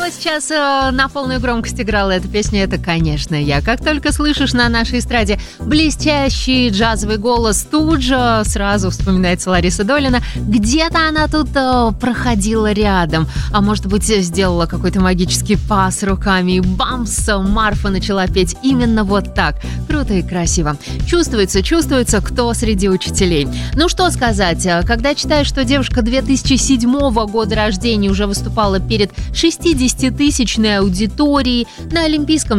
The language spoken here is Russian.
сейчас на полную громкость играла эта песня? Это, конечно, я. Как только слышишь на нашей эстраде блестящий джазовый голос, тут же сразу вспоминается Лариса Долина. Где-то она тут проходила рядом. А может быть, сделала какой-то магический пас руками. И бамс, Марфа начала петь именно вот так. Круто и красиво. Чувствуется, кто среди учителей. Ну что сказать, когда читаешь, что девушка 2007 года рождения уже выступала перед 60-тысячной аудиторией на Олимпийском